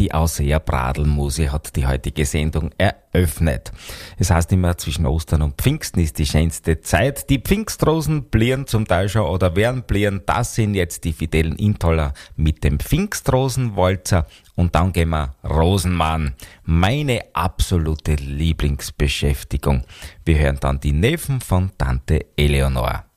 Die Ausseher Bradelmuse hat die heutige Sendung eröffnet. Es heißt immer, zwischen Ostern und Pfingsten ist die schönste Zeit. Die Pfingstrosen blieren zum Teil schon oder werden blieren. Das sind jetzt die fidelen Intoller mit dem Pfingstrosenwalzer. Und dann gehen wir Rosenmann. Meine absolute Lieblingsbeschäftigung. Wir hören dann die Neven von Tante Eleonor.